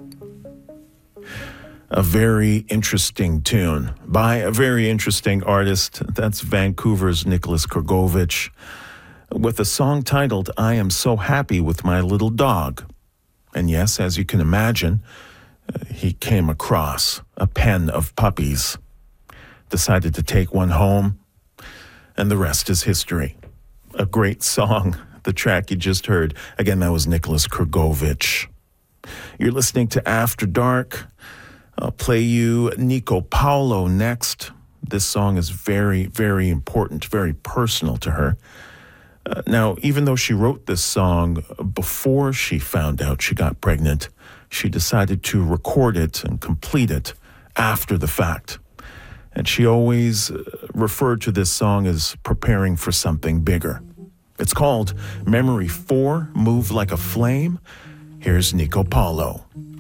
A very interesting tune by a very interesting artist. That's Vancouver's Nicholas Krgovich with a song titled I Am So Happy With My Little Dog. And yes, as you can imagine, he came across a pen of puppies, decided to take one home, and the rest is history. A great song, the track you just heard. Again, that was Nicholas Krgovich. You're listening to After Dark. I'll play you Nico Paulo next. This song is very, very important, very personal to her. Now, even though she wrote this song before she found out she got pregnant, she decided to record it and complete it after the fact. And she always referred to this song as preparing for something bigger. It's called Memory 4, Move Like a Flame. Here's Nico Paulo.